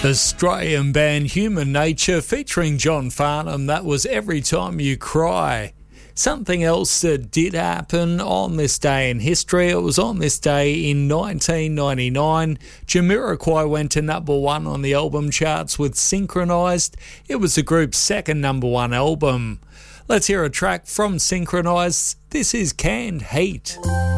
Australian band Human Nature featuring John Farnham. That was Every Time You Cry. Something else that did happen on this day in history. It was on this day in 1999. Jamiroquai went to number one on the album charts with Synchronised. It was the group's second number one album. Let's hear a track from Synchronised. This is Canned Heat.